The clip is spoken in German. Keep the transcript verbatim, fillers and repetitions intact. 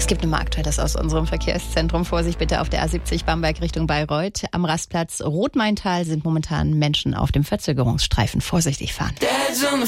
Es gibt nochmal Aktuelles aus unserem Verkehrszentrum. Vorsicht bitte auf der A siebzig Bamberg Richtung Bayreuth. Am Rastplatz Rotmaintal sind momentan Menschen auf dem Verzögerungsstreifen. Vorsichtig fahren.